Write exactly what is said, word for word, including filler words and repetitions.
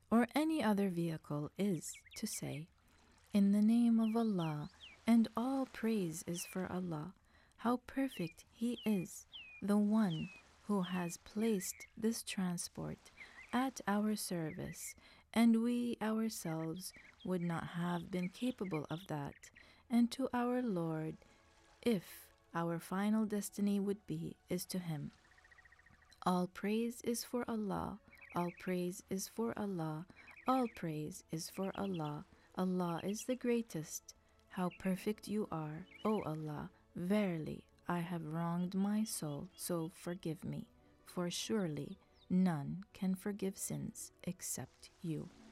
or any other vehicle is to say, "In the name of Allah, and all praise is for Allah. How perfect He is, the one who has placed this transport at our service, and we ourselves would not have been capable of that, and to our Lord, if our final destiny would be, is to Him. All praise is for Allah, all praise is for Allah, all praise is for Allah. Allah is the greatest. How perfect you are, O Allah. Verily, I have wronged my soul, so forgive me. For surely none can forgive sins except you."